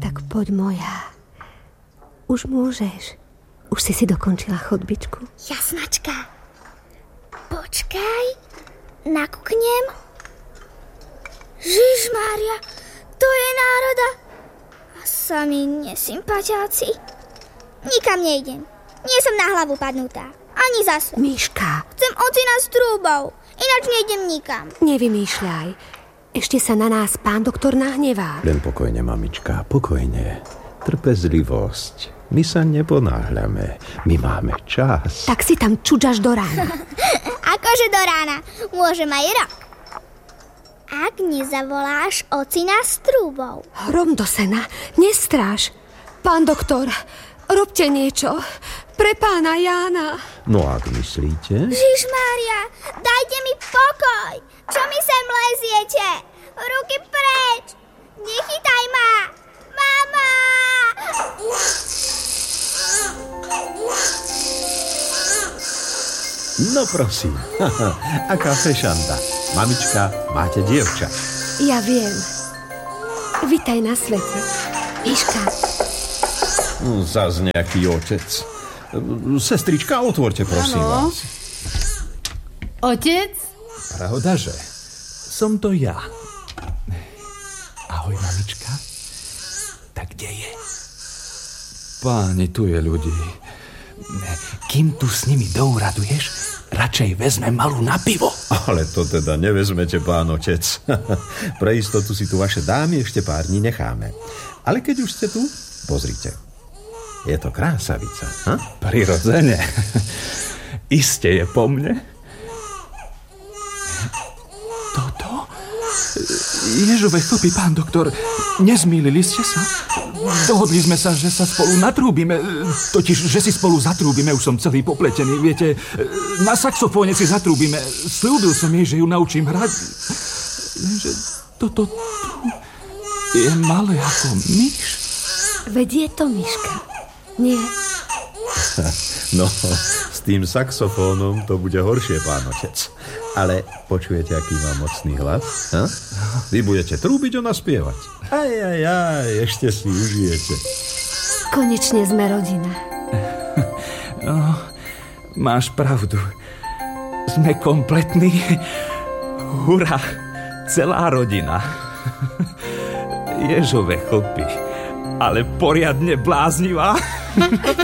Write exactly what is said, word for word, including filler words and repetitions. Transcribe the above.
Tak poď moja. Už môžeš. Už si si dokončila chodbičku. Jasnačka. Počkaj. Nakuknem. Žižmária, to je národa. A sami nesympatiáci. Nikam nejdem. Nie som na hlavu padnutá. Ani za svet. Miška. Chcem ocina s trúbou. Ináč nejdem nikam. Nevymýšľaj. Ešte sa na nás pán doktor nahnevá. Len pokojne, mamička, pokojne. Trpezlivosť. My sa neponáhľame. My máme čas. Tak si tam čudžaš do rána. Akože do rána. Môžem aj rok. Ak nezavoláš ocina s trúbou. Hrom do sena. Nestráž. Pán doktor, robte niečo. Pre pána Jána. No ak myslíte? Žižmária, dajte mi pokoj. Čo mi sem leziete? Ruky preč. Nechytaj ma. Mama! No prosím. Aká fešanda. Mamička, máte dievča. Ja viem. Vitaj na svete. Miška. No, zas nejaký otec. Sestrička, otvorte, prosím ano. vás. Otec? Pravdaže, som to ja. Ahoj, mamička. Tak kde je? Páni, tu je ľudí. Kým tu s nimi douraduješ, radšej vezme malú na pivo. Ale to teda nevezmete, pán otec. Pre istotu si tu vaše dámy ešte pár dní necháme. Ale keď už ste tu, pozrite. Je to krásavica, ha? Prirodzene. Iste je po mne. Toto? Ježové chlpy, pán doktor, nezmýlili ste sa? Dohodli sme sa, že sa spolu natrúbime. Totiž, že si spolu zatrúbime. Už som celý popletený, viete. Na saxofóne si zatrúbime. Sľúbil som jej, že ju naučím hrať. Lenže toto tu je malé ako myš. Veď je to Miška. Nie. No, s tým saxofónom to bude horšie, pán otec. Ale počujete, aký má mocný hlas? Ha? Vy budete trúbiť, ona spievať. Aj, aj, aj, ešte si užijete. Konečne sme rodina. No, máš pravdu. Sme kompletní. Hurá, celá rodina. Ježové chlpy, ale poriadne bláznivá.